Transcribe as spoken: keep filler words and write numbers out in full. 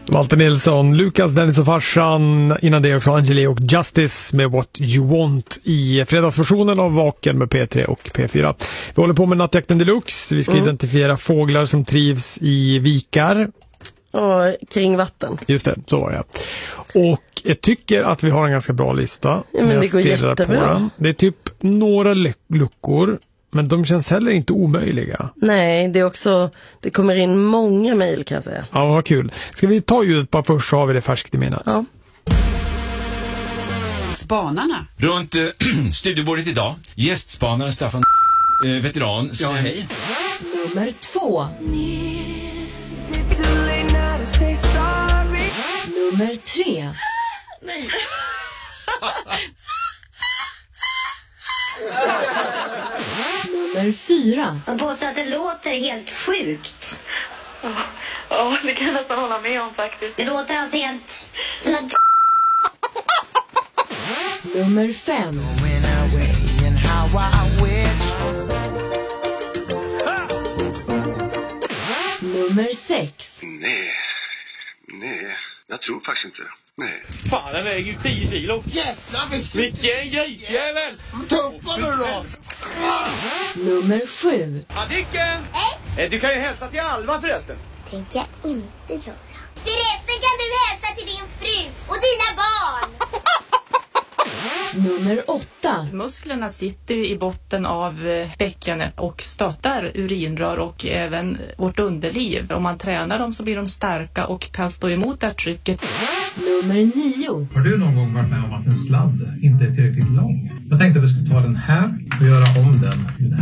Walter Nilsson, Lukas, Dennis och farsan. Innan det också Angeli och Justice med What You Want i fredagsversionen av Vaken med P tre och P fyra. Vi håller på med Nattjakten Deluxe. Vi ska mm. identifiera fåglar som trivs i vikar. Och kring vatten. Just det, så var det. Och jag tycker att vi har en ganska bra lista. Ja, men det går jättebra. Det är typ några luckor. Men de känns heller inte omöjliga. Nej, det är också, det kommer in många mejl kan jag säga. Ja, vad kul. Ska vi ta ljudet bara först så har vi det färskt i minnet. Ja. Spanarna. Runt äh, studiebordet idag, gästspanare Staffan, äh, veteran. Ja, hej. Nummer två. Nummer tre. Nummer fyra. Han påstår att det låter helt sjukt. Ja, ja, det kan jag nästan hålla med om faktiskt. Det låter alltså helt som att... Nummer fem. Nummer sex. Nej, nej, jag tror faktiskt inte. Nej. Fan, den väger ju tio kilo. Jävlar vilken... Vilken grisjävel! Tuppa nu då! Nummer sju. Adicken! Hej! Du kan ju hälsa till Alva förresten. Tänker jag inte göra. Förresten kan du hälsa till din fru och dina barn. Nummer åtta. Musklerna sitter i botten av bäckenet och stöttar urinrör och även vårt underliv. Om man tränar dem så blir de starka och kan stå emot det här trycket. Nummer nio. Har du någon gång varit med om att en sladd inte är tillräckligt lång? Jag tänkte att vi skulle ta den här och göra om den.